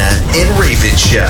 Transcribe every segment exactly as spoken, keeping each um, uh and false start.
and Raven Show.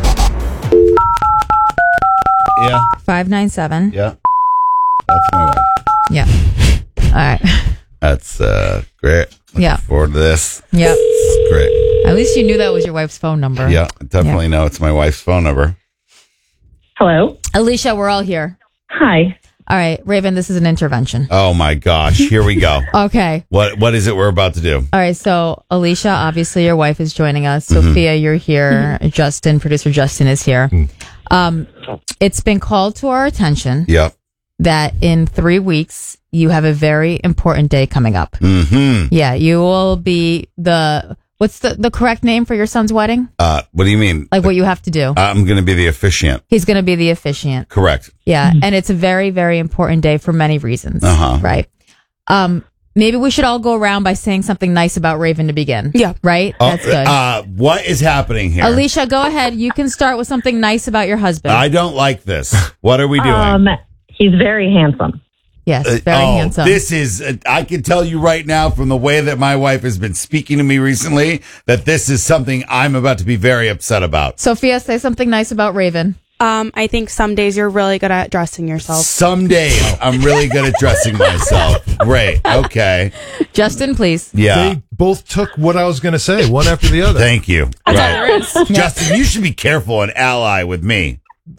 Yeah. five nine seven. Yeah. That's my wife. Yeah. All right. That's uh, great. Looking Yeah. forward to this. Yep. It's great. At least you knew that was your wife's phone number. Yeah, I definitely know it's my wife's phone number. Hello. Alicia, we're all here. Hi. All right, Raven, this is an intervention. Oh my gosh, here we go. Okay. What What is it we're about to do? All right, so Alicia, obviously your wife is joining us. Mm-hmm. Sophia, you're here. Justin, producer Justin is here. Um, it's been called to our attention Yep. that in three weeks you have a very important day coming up. Mm-hmm. Yeah, you will be the, what's the, the correct name for your son's wedding? Uh, what do you mean? Like what you have to do. I'm going to be the officiant. He's going to be the officiant. Correct. Yeah, and it's a very, very important day for many reasons. Uh-huh. Right. Um, maybe we should all go around by saying something nice about Raven to begin. Yeah. Right? Oh, That's good. Uh, what is happening here? Alicia, go ahead. You can start with something nice about your husband. I don't like this. What are we doing? Um, he's very handsome. yes, Uh, very oh, handsome. This is, uh, I can tell you right now from the way that my wife has been speaking to me recently that this is something I'm about to be very upset about. Sophia, say something nice about Raven. Um, I think some days you're really good at dressing yourself. Some days I'm really good at dressing myself. Great. Okay. Justin, please. Yeah. They both took what I was going to say, one after the other. Thank you. That's all Right. there is. Justin, you should be careful and ally with me.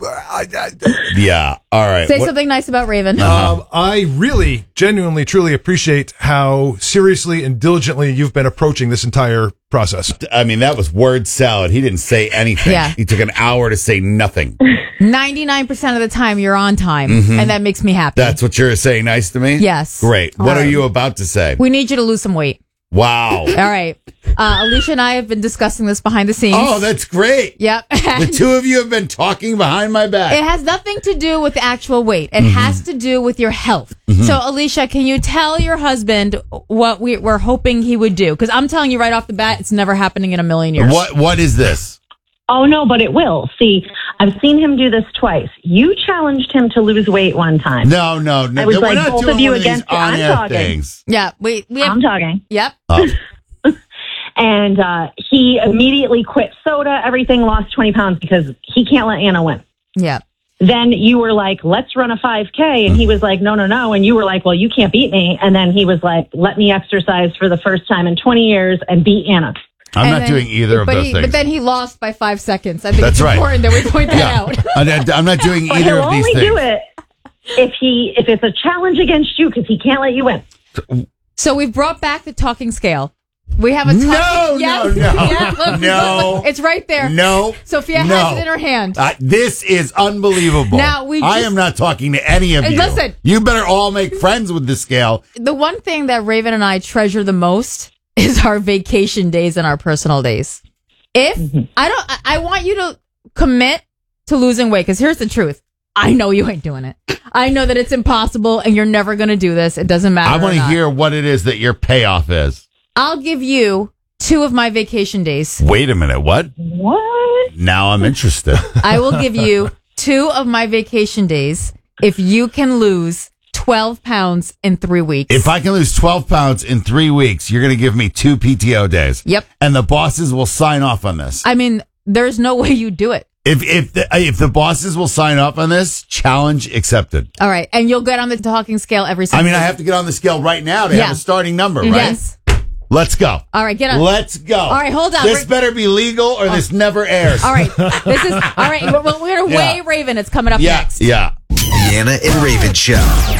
Yeah. All right. Say What- something nice about Raven. Um, I really, genuinely, truly appreciate how seriously and diligently you've been approaching this entire process. I mean, that was word salad. He didn't say anything. Yeah. He took an hour to say nothing. ninety-nine percent of the time you're on time, and that makes me happy. That's what you're saying nice to me? Yes. Great. What All are right. you about to say? We need you to lose some weight. Wow. All right. Uh, Alicia and I have been discussing this behind the scenes. Oh, that's great. Yep. The two of you have been talking behind my back. It has nothing to do with the actual weight. It has to do with your health. So, Alicia, can you tell your husband what we, we're hoping he would do? Because I'm telling you right off the bat, it's never happening in a million years. What What is this? Oh, no, but it will. See, I've seen him do this twice. You challenged him to lose weight one time. No, no, no. I was We're like, not both doing of you one of these against it. I'm on-air talking. things. Yeah, we we have. I'm talking. Yep. Oh. And uh, he immediately quit soda, everything, lost twenty pounds because he can't let Anna win. Yeah. Then you were like, let's run a five K. And he was like, no, no, no. And you were like, well, you can't beat me. And then he was like, let me exercise for the first time in twenty years and beat Anna. I'm And not then- doing either of but those he, things. But then he lost by five seconds. I think That's it's right. important that we point that yeah. out. I'm I'm not doing But either he'll of these only things. do it if he if it's a challenge against you because he can't let you win. So we've brought back the talking scale. We have a talking No, yes, no, no. yes, look, No. look, it's right there. No. Sophia no. has it in her hand. Uh, this is unbelievable. Now, we I just- am not talking to any of Hey, you. listen. You better all make friends with the scale. The one thing that Raven and I treasure the most is our vacation days and our personal days. If I don't, I, I want you to commit to losing weight because here's the truth. I know you ain't doing it. I know that it's impossible and you're never going to do this. It doesn't matter. I want or to not. hear what it is that your payoff is. I'll give you two of my vacation days. Wait a minute. What? What? Now I'm interested. I will give you two of my vacation days if you can lose twelve pounds in three weeks. If I can lose twelve pounds in three weeks, you're going to give me two P T O days. Yep. And the bosses will sign off on this. I mean, there's no way you do it. If if the, if the bosses will sign off on this, challenge accepted. All right. And you'll get on the talking scale every I single mean, I have to get on the scale right now to Yeah. have a starting number, right? Yes. Let's go. All right. Get on. Let's go. All right, hold on. This We're- better be legal or this never airs. All right. This is, all right. We're, we're going to Yeah. weigh Raven. It's coming up Yeah, next. yeah. The Anna and Raven Show.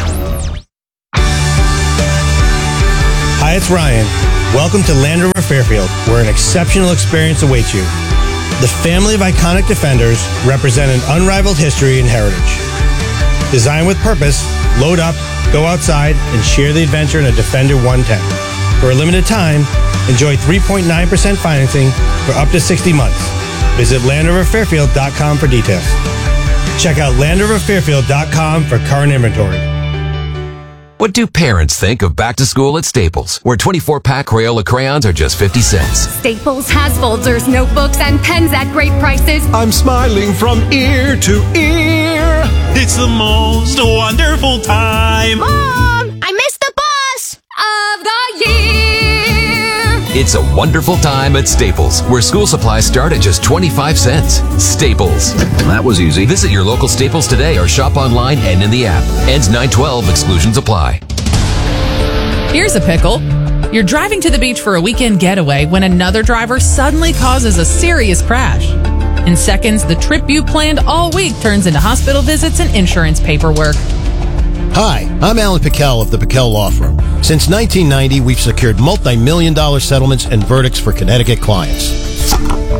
Hi, it's Ryan. Welcome to Land Rover Fairfield, where an exceptional experience awaits you. The family of iconic Defenders represent an unrivaled history and heritage. Designed with purpose, load up, go outside, and share the adventure in a Defender one ten. For a limited time, enjoy three point nine percent financing for up to sixty months. Visit Land Rover Fairfield dot com for details. Check out Land Rover Fairfield dot com for current inventory. What do parents think of back to school at Staples, where twenty-four pack Crayola crayons are just fifty cents? Staples has folders, notebooks, and pens at great prices. I'm smiling from ear to ear. It's the most wonderful time. Mom, I missed the bus of the year. It's a wonderful time at Staples, where school supplies start at just twenty-five cents. Staples. That was easy. Visit your local Staples today or shop online and in the app. Ends nine twelve. Exclusions apply. Here's a pickle. You're driving to the beach for a weekend getaway when another driver suddenly causes a serious crash. In seconds, the trip you planned all week turns into hospital visits and insurance paperwork. Hi, I'm Alan Pickell of the Pickell Law Firm. Since nineteen ninety, we've secured multi-million dollar settlements and verdicts for Connecticut clients.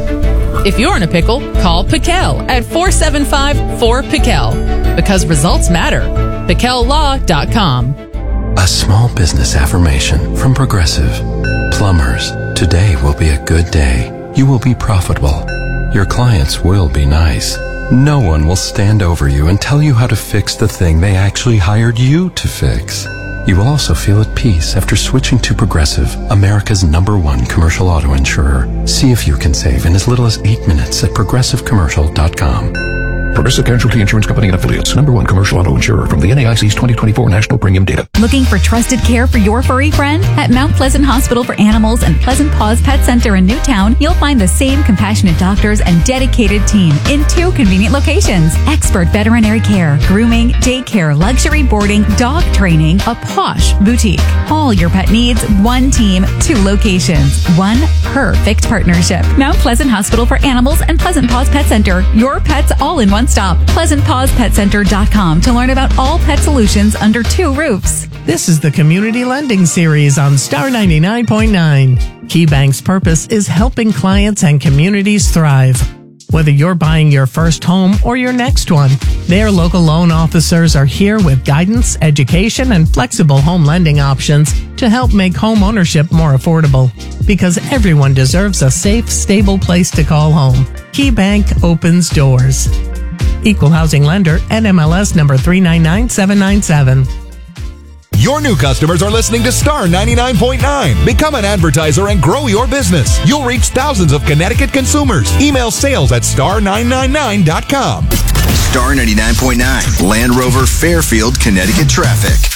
If you're in a pickle, call Pickell at four seven five, four, Pickell. Because results matter. Pickell Law dot com. A small business affirmation from Progressive. Plumbers, today will be a good day. You will be profitable. Your clients will be nice. No one will stand over you and tell you how to fix the thing they actually hired you to fix. You will also feel at peace after switching to Progressive, America's number one commercial auto insurer. See if you can save in as little as eight minutes at progressive commercial dot com. Progressive Casualty Insurance Company and Affiliates. Number one commercial auto insurer from the N A I C's twenty twenty-four National Premium Data. Looking for trusted care for your furry friend? At Mount Pleasant Hospital for Animals and Pleasant Paws Pet Center in Newtown, you'll find the same compassionate doctors and dedicated team in two convenient locations. Expert veterinary care, grooming, daycare, luxury boarding, dog training, a posh boutique. All your pet needs, one team, two locations. One perfect partnership. Mount Pleasant Hospital for Animals and Pleasant Paws Pet Center. Your pets all in one stop. pleasant paws pet center dot com to learn about all pet solutions under two roofs. This is the Community Lending Series on Star ninety-nine point nine. KeyBank's purpose is helping clients and communities thrive. Whether you're buying your first home or your next one, their local loan officers are here with guidance, education, and flexible home lending options to help make home ownership more affordable. Because everyone deserves a safe, stable place to call home. KeyBank opens doors. Equal housing lender, N M L S number three nine nine seven nine seven. Your new customers are listening to Star ninety-nine point nine. Become an advertiser and grow your business. You'll reach thousands of Connecticut consumers. Email sales at star nine nine nine dot com. Star ninety-nine point nine. Land Rover Fairfield, Connecticut traffic.